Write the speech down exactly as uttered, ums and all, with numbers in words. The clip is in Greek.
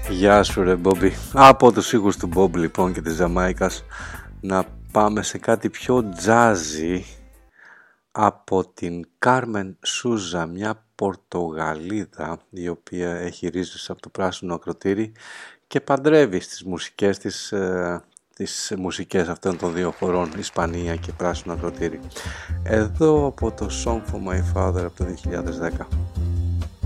Γεια σου ρε Μπόμπι. Από τους ήχους του Μπομπ λοιπόν και της Ζαμάικας να πάμε σε κάτι πιο τζάζι από την Κάρμεν Σούζα, μια Πορτογαλίδα η οποία έχει ρίζες από το πράσινο ακροτήρι και παντρεύει στις μουσικές της, ε, τις μουσικές αυτών των δύο χωρών, Ισπανία και πράσινο ακροτήρι. Εδώ από το Song for My Father από το δύο χιλιάδες δέκα.